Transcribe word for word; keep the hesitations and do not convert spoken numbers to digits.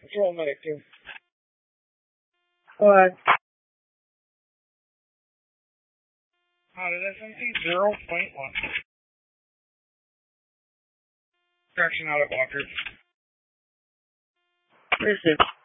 Patrol medic two. What? Out of S M C zero point one. Traction out at Walker. What is it?